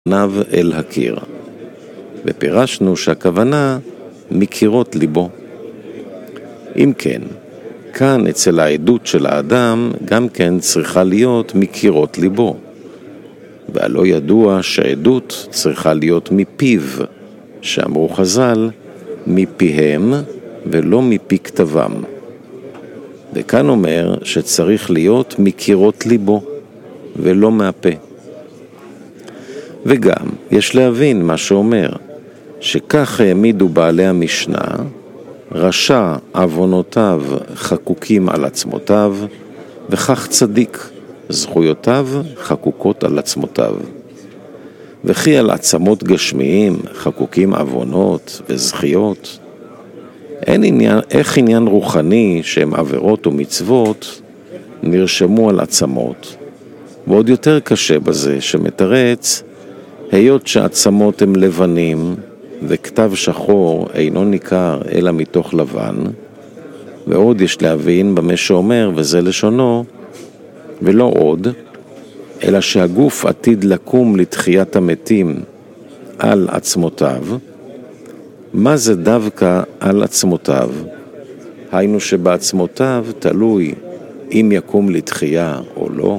פניו אל הקיר. ופירשנו שהכוונה מקירות ליבו. אם כן, כאן אצל העדות של האדם גם כן צריכה להיות מקירות ליבו. והלא ידוע שהעדות צריכה להיות מפיו, שאמרו חז"ל, מפיהם ולא מפי כתבם. וכאן אומר שצריך להיות מקירות ליבו ולא מהפה. וגם יש להבין מה שאומר, שכך העמידו בעלי המשנה, רשע עוונותיו חקוקים על עצמותיו, וכך צדיק זכויותיו חקוקות על עצמותיו. וכי על עצמות גשמיים חקוקים עוונות וזכיות. איך עניין רוחני שהם עבירות ומצוות נרשמו על עצמות. ועוד יותר קשה בזה שמתרץ, היות שעצמות הם לבנים וכתב שחור אינו ניכר אלא מתוך לבן, ועוד יש להבין במה שאומר, וזה לשונו, ולא עוד, אלא שהגוף עתיד לקום לתחיית המתים על עצמותיו. מה זה דווקא על עצמותיו? היינו שבעצמותיו תלוי אם יקום לתחייה או לא.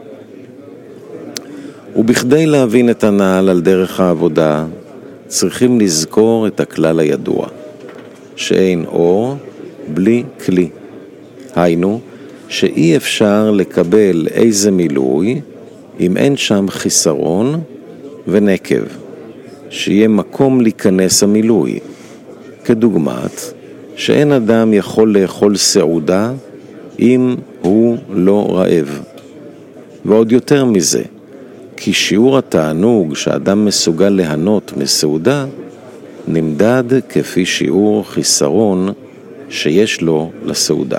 ובכדי להבין את הנעל על דרך העבודה, צריכים לזכור את הכלל הידוע, שאין אור בלי כלי. היינו, שאי אפשר לקבל איזה מילוי אם אין שם חיסרון ונקב, שיהיה מקום להיכנס המילוי. כדוגמת, שאין אדם יכול לאכול סעודה אם הוא לא רעב. ועוד יותר מזה, כי שיעור התענוג שאדם מסוגל ליהנות מסעודה נמדד כפי שיעור חיסרון שיש לו לסעודה.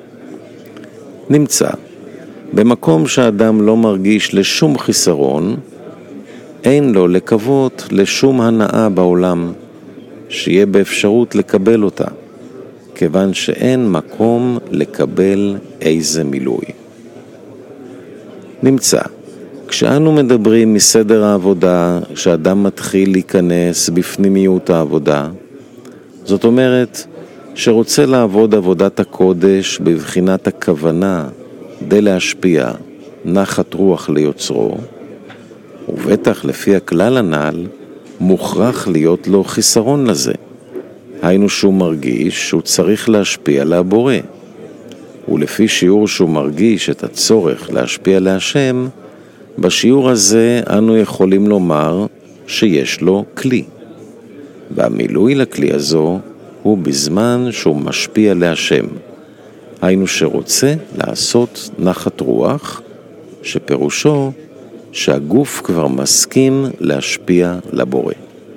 נמצא, במקום שאדם לא מרגיש לשום חיסרון, אין לו לקוות לשום הנאה בעולם, שיהיה באפשרות לקבל אותה, כיוון שאין מקום לקבל איזה מילוי. נמצא, כשאנו מדברים מסדר העבודה, כשאדם מתחיל להיכנס בפנימיות העבודה, זאת אומרת שרוצה לעבוד עבודת הקודש בבחינת הכוונה די להשפיע נחת רוח ליוצרו, ובטח לפי הכלל הנ"ל מוכרח להיות לו חיסרון לזה. היינו שהוא מרגיש שהוא צריך להשפיע לבורא, ולפי שיעור שהוא מרגיש את הצורך להשפיע להשם, בשיעור הזה אנו יכולים לומר שיש לו כלי. והמילוי לכלי הזו הוא בזמן שהוא משפיע להשם. היינו שרוצה לעשות נחת רוח, שפירושו שהגוף כבר מסכים להשפיע לבורא.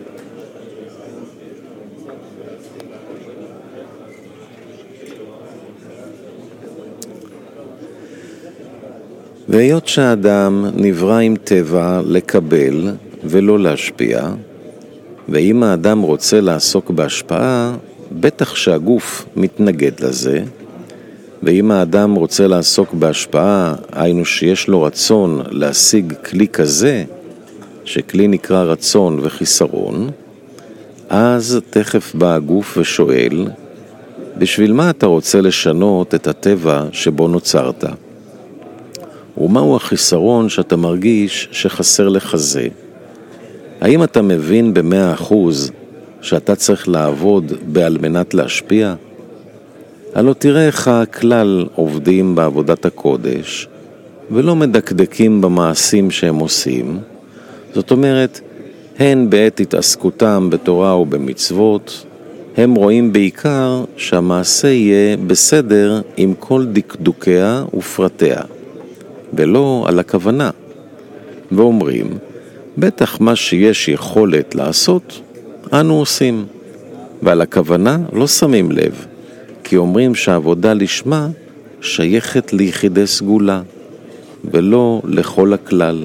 והיות שהאדם נברא עם טבע לקבל ולא להשפיע, ואם האדם רוצה לעסוק בהשפעה, בטח שהגוף מתנגד לזה, ואם האדם רוצה לעסוק בהשפעה, היינו שיש לו רצון להשיג כלי כזה, שכלי נקרא רצון וחיסרון, אז תכף בא הגוף ושואל, בשביל מה אתה רוצה לשנות את הטבע שבו נוצרת? ומהו החיסרון שאתה מרגיש שחסר לך זה? האם אתה מבין ב100% שאתה צריך לעבוד על מנת להשפיע? הלא תראה איך הכלל עובדים בעבודת הקודש ולא מדקדקים במעשים שהם עושים. זאת אומרת, הן בעת התעסקותם בתורה ובמצוות, הם רואים בעיקר שהמעשה יהיה בסדר עם כל דקדוקיה ופרטיה, ולא על הכוונה. ואומרים, בטח מה שיש יכולת לעשות, אנו עושים. ועל הכוונה לא שמים לב, כי אומרים שהעבודה לשמה שייכת ליחידי סגולה, ולא לכל הכלל.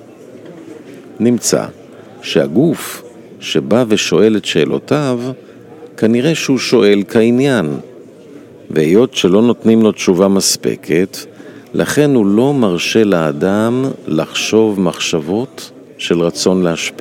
נמצא שהגוף שבא ושואל את שאלותיו, כנראה שהוא שואל כעניין, והיות שלא נותנים לו תשובה מספקת, לכן הוא לא מרשה לאדם לחשוב מחשבות של רצון להשפיע.